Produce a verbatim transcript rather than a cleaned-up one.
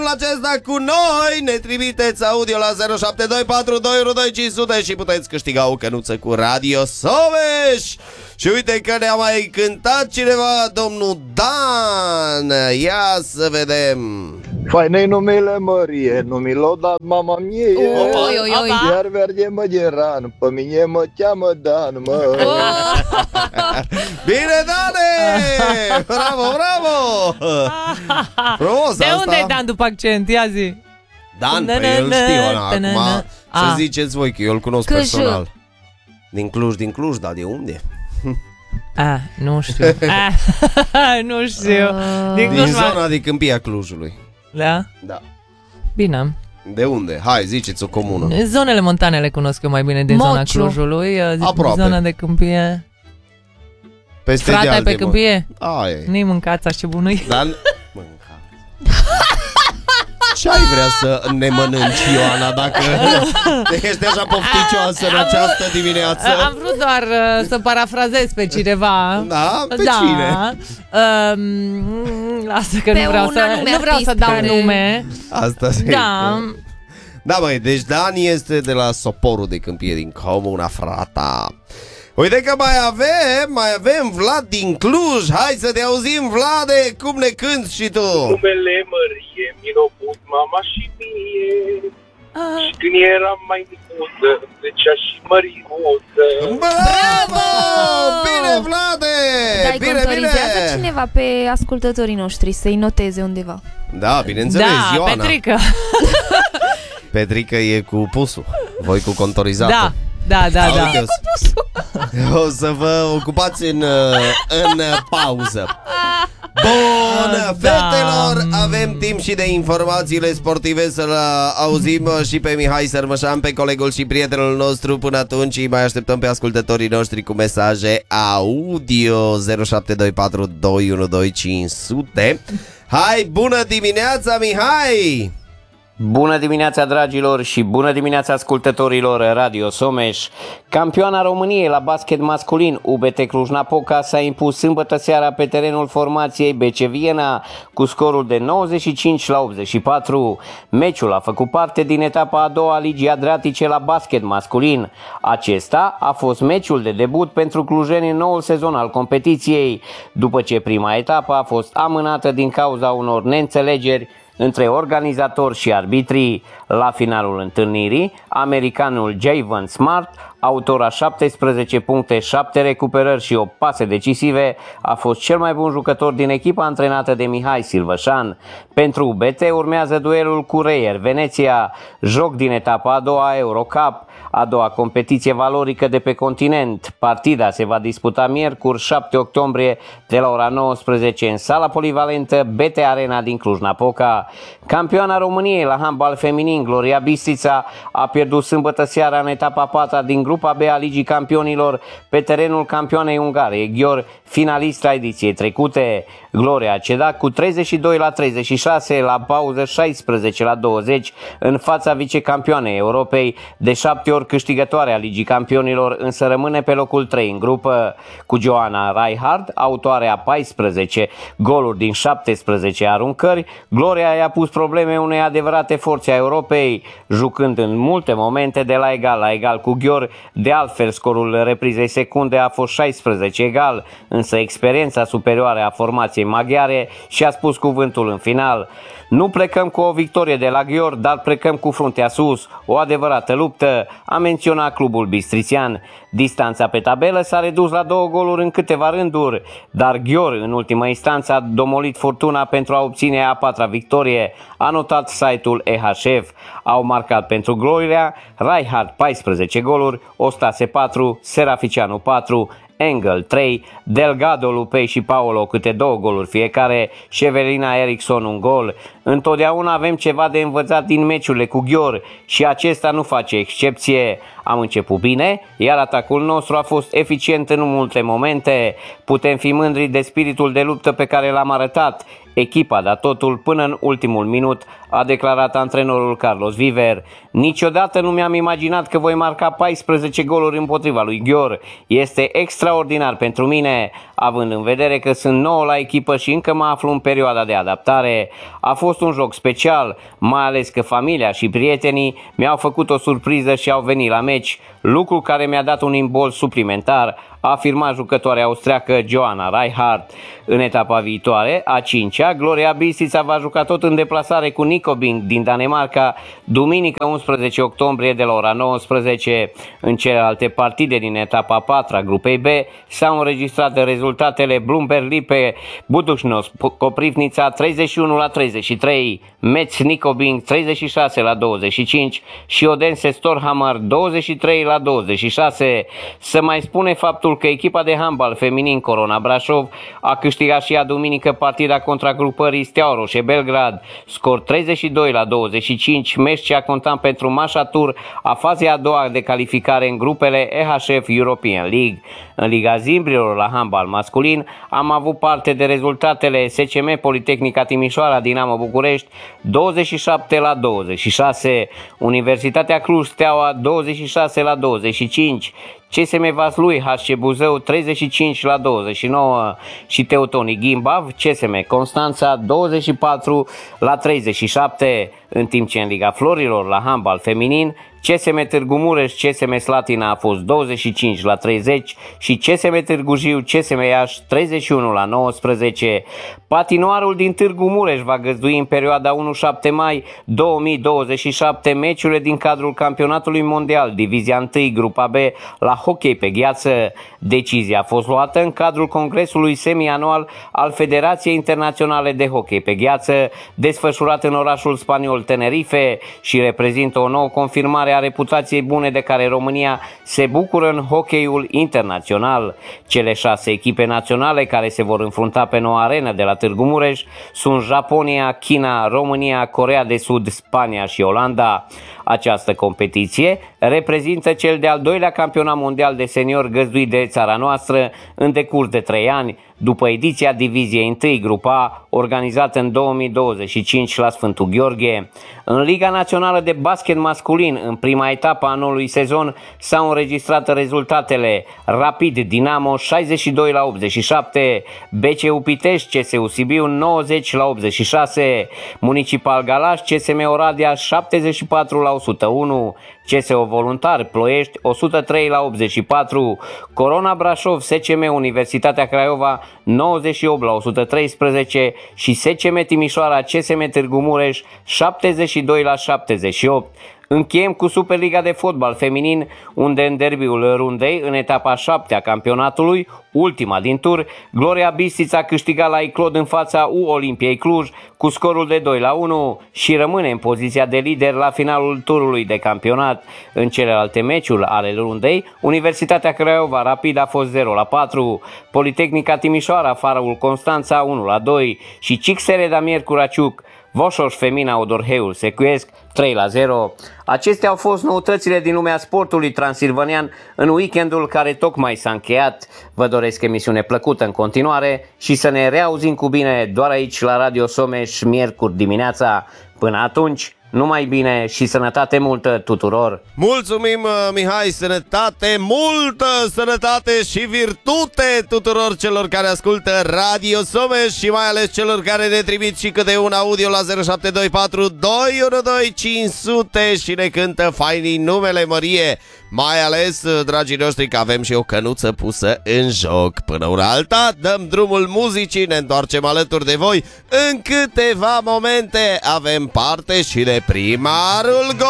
anul acesta cu noi. Ne trimiteți audio la zero șapte doi patru doi unu doi cinci zero zero și puteți câștiga o cănuță cu Radio Someș. Și uite că ne-a mai cântat cineva, domnul Dan. Ia să vedem. Fainei numele Mărie, nu mi l-o dat mama mie. Oi, oi, oi. Iar verde mă geran, pe mine mă cheamă Dan, mă. Bine, Dane! Bravo, bravo! Frumos de asta. unde e Dan după accent? Ia zi. Dan, pe el știu, Ana, acum să ziceți voi că eu îl cunosc Cluj. personal. Din Cluj, din Cluj, dar de unde? Ah, nu știu. Ah, nu știu. Din, Din zona de Câmpia Clujului. Da? Da. Bine. De unde? Hai, ziceți o comună. Zonele montane le cunosc eu mai bine din Mociu. zona Clujului. Aproape. Zona de Câmpie. Peste Frate, deal pe de mă- Câmpie? Ai. Nu-i mâncați așa ce bună-i. Dar... Ce ai vrea să ne mănânci, Ioana, dacă ești așa pofticioasă în această dimineață? Am vrut doar uh, să parafrazez pe cineva. Da? Pe da. cine? Um, lasă că Pe nu vreau, un să, anume nu vreau să artist dau care- nume. Asta zic. Da. Da, băi, deci Dan este de la Soporul de Câmpie, din Comuna Frata. Uite că mai avem, mai avem Vlad din Cluj. Hai să te auzim, Vlade, cum ne cânti și tu. Numele Mărie mi l-a pus mama și mie. Și când eram mai micuță, zicea și Măriuță. Bravo! Bine, Vlade! Dar îi Bine, contorizează bine! cineva pe ascultătorii noștri să-i noteze undeva. Da, bineînțeles, Da, Ioana. Petrică. Petrică e cu pusul, voi cu contorizată. Da, da, da, da. Uite, o, o să vă ocupați în, în pauză. Bun, fetelor, avem timp și de informațiile sportive să-l auzim și pe Mihai Sărmășan, pe colegul și prietenul nostru. Până atunci îi mai așteptăm pe ascultătorii noștri cu mesaje audio zero șapte doi patru doi unu doi cinci zero zero. Hai, bună dimineața, Mihai! Bună dimineața, dragilor, și bună dimineața ascultătorilor Radio Someș. Campioana României la basket masculin U B T Cluj-Napoca s-a impus sâmbătă seara pe terenul formației B C Viena cu scorul de nouăzeci și cinci la optzeci și patru. Meciul a făcut parte din etapa a doua a Ligii Adriatice la basket masculin. Acesta a fost meciul de debut pentru clujeni în noul sezon al competiției, după ce prima etapă a fost amânată din cauza unor neînțelegeri între organizatori și arbitrii. La finalul întâlnirii, americanul Javon Smart, autor a șaptesprezece puncte, șapte recuperări și opt pase decisive, a fost cel mai bun jucător din echipa antrenată de Mihai Silvășan. Pentru U B T urmează duelul cu Reier Veneția, joc din etapa a doua a Eurocup, a doua competiție valorică de pe continent. Partida se va disputa miercuri șapte octombrie de la ora nouăsprezece în sala polivalentă B T Arena din Cluj-Napoca. Campioana României la handbal feminin Gloria Bistrița a pierdut sâmbătă seara în etapa a patra din grupa B a Ligii Campionilor pe terenul campioanei ungare Ghior, finalista ediției trecute. Gloria a cedat cu treizeci și doi la treizeci și șase la pauză șaisprezece la douăzeci în fața vicecampioanei Europei, de șapte ori câștigătoare a Ligii Campionilor, însă rămâne pe locul trei în grupă. Cu Joana Reichardt, autoare a paisprezece goluri din șaptesprezece aruncări, Gloria i-a pus probleme unei adevărate forțe a Europei, jucând în multe momente de la egal la egal cu Ghior. De altfel, scorul reprizei secunde a fost șaisprezece egal, însă experiența superioară a formației maghiare și-a spus cuvântul în final. Nu plecăm cu o victorie de la Ghior, dar plecăm cu fruntea sus, o adevărată luptă, a menționat clubul bistrițean. Distanța pe tabelă s-a redus la două goluri în câteva rânduri, dar Ghior în ultima instanță a domolit furtuna pentru a obține a patra victorie, a notat site-ul E H F. Au marcat pentru Gloria Reichardt paisprezece goluri, Ostase patru, Seraficianu patru, Engel trei, Delgado, Lupei și Paolo câte două goluri fiecare și Evelina Eriksson un gol. Întotdeauna avem ceva de învățat din meciurile cu Ghior și acesta nu face excepție. Am început bine, iar atacul nostru a fost eficient în multe momente. Putem fi mândri de spiritul de luptă pe care l-am arătat. echipa, dar totul până în ultimul minut, a declarat antrenorul Carlos Viver. Niciodată nu mi-am imaginat că voi marca paisprezece goluri împotriva lui Ghior. Este extraordinar pentru mine, având în vedere că sunt nou la echipă și încă mă aflu în perioada de adaptare. A fost un joc special, mai ales că familia și prietenii mi-au făcut o surpriză și au venit la meci, lucru care mi-a dat un imbol suplimentar, a afirmat jucătoarea austriacă Johanna Reichardt. În etapa viitoare, a cincea, Gloria Bistrița va juca tot în deplasare cu Nykøbing din Danemarca, duminică unsprezece octombrie de la ora nouăsprezece. În celelalte partide din etapa a patra grupei B s-au înregistrat rezultatele Blumberg Lipe Budușnos Koprivnica treizeci și unu la treizeci și trei, Metz Nykøbing treizeci și șase la douăzeci și cinci și Odense Storhamar douăzeci și trei la douăzeci și șase. Să mai spune faptul că echipa de handbal feminin Corona Brașov a câștigat și ea duminică partida contra grupării Steaua Roșie Belgrad, scor treizeci și doi la douăzeci și cinci, meci ce a contat pentru Mașa Tur a fazei a doua de calificare în grupele E H F European League. În Liga Zimbrilor la handbal masculin am avut parte de rezultatele S C M Politehnica Timișoara Dinamo București douăzeci și șapte la douăzeci și șase, Universitatea Cluj Steaua douăzeci și șase la douăzeci și cinci, C S M Vaslui H C Buzău treizeci și cinci la douăzeci și nouă și Teutonii Gimbav C S M Constanța douăzeci și patru la treizeci și șapte, în timp ce în Liga Florilor la handbal feminin C S M Târgu Mureș C S M Slatina a fost douăzeci și cinci la treizeci și C S M Târgu Jiu C S M Iași treizeci și unu la nouăsprezece. Patinoarul din Târgu Mureș va găzdui în perioada unu șapte mai două mii douăzeci și șapte meciurile din cadrul campionatului mondial Divizia unu Grupa B la hockey pe gheață. Decizia a fost luată în cadrul congresului semianual al Federației Internaționale de Hockey pe gheață, desfășurat în orașul spaniol Tenerife, și reprezintă o nouă confirmare a reputației bune de care România se bucură în hockeyul internațional. Cele șase echipe naționale care se vor înfrunta pe noua arenă de la Târgu Mureș sunt Japonia, China, România, Coreea de Sud, Spania și Olanda. Această competiție reprezintă cel de-al doilea campionat mondial de senior găzduit de țara noastră în decurs de trei ani, după ediția Diviziei unu Grupa A, organizată în două mii douăzeci și cinci la Sfântul Gheorghe. În Liga Națională de Basket Masculin, în prima etapă a noului sezon, s-au înregistrat rezultatele: Rapid Dinamo șaizeci și doi la optzeci și șapte, B C U Pitești C S U Sibiu nouăzeci la optzeci și șase, Municipal Galași C S M Oradea șaptezeci și patru la o sută unu, C S O Voluntari Ploiești o sută trei la optzeci și patru, Corona Brașov S C M Universitatea Craiova nouăzeci și opt la o sută treisprezece și S C M Timișoara C S M Târgu Mureș șaptezeci și doi la șaptezeci și opt. Încheiem cu Superliga de fotbal feminin, unde în derbiul rundei, în etapa a șaptea a campionatului, ultima din tur, Gloria Bistrița a câștigat la Iclod în fața U Olimpiei Cluj cu scorul de doi la unu și rămâne în poziția de lider la finalul turului de campionat. În celelalte meciuri ale rundei, Universitatea Craiova Rapid a fost zero la patru, Politehnica Timișoara Faraul Constanța unu la doi și Cixere Damier Curaciuc Voșoș Femina Odorheul Secuiesc trei la zero. Acestea au fost noutățile din lumea sportului transilvanian în weekendul care tocmai s-a încheiat. Vă doresc emisiune plăcută în continuare și să ne reauzim cu bine doar aici la Radio Someș miercuri dimineața. Până atunci, numai bine și sănătate multă tuturor! Mulțumim, Mihai, sănătate multă, sănătate și virtute tuturor celor care ascultă Radio Someș și mai ales celor care ne trimit și câte un audio la zero șapte doi patru doi unu doi cinci zero zero și ne cântă fainii numele Mărie. Mai ales, dragii noștri, că avem și o cănuță pusă în joc. Până una alta, dăm drumul muzicii, ne întoarcem alături de voi. În câteva momente avem parte și de primarul Go